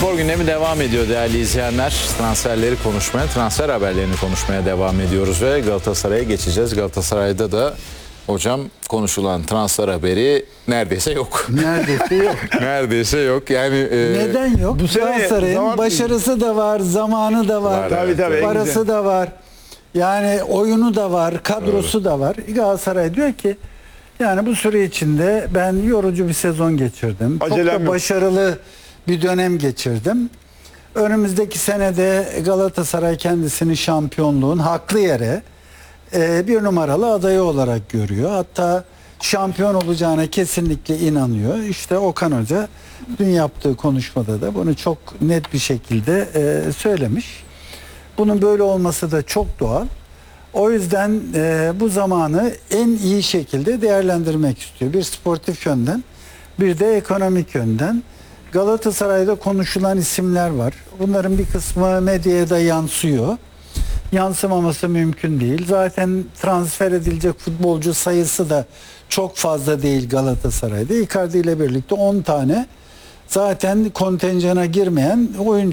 Spor gündemi devam ediyor değerli izleyenler. Transferleri konuşmaya, transfer haberlerini konuşmaya devam ediyoruz ve Galatasaray'a geçeceğiz. Galatasaray'da da hocam konuşulan transfer haberi neredeyse yok. Neredeyse yok. Neredeyse yok. Yani Neden yok? Bu sene Galatasaray'ın zaman- başarısı da var, zamanı da var, Var, tabii, en parası güzel. da var. Yani oyunu da var, kadrosu da var. Galatasaray diyor ki yani bu süre içinde ben yorucu bir sezon geçirdim. Acelem Çok da yok. başarılı bir dönem geçirdim. Önümüzdeki senede Galatasaray kendisini şampiyonluğun haklı yere bir numaralı adayı olarak görüyor. Hatta şampiyon olacağına kesinlikle inanıyor. İşte Okan Hoca dün yaptığı konuşmada da bunu çok net bir şekilde söylemiş. Bunun böyle olması da çok doğal. O yüzden bu zamanı en iyi şekilde değerlendirmek istiyor. Bir sportif yönden, bir de ekonomik yönden. Galatasaray'da konuşulan isimler var. Bunların bir kısmı medyaya da yansıyor. Yansımaması mümkün değil. Zaten transfer edilecek futbolcu sayısı da çok fazla değil Galatasaray'da. Icardi ile birlikte 10 tane zaten kontenjana girmeyen oyuncu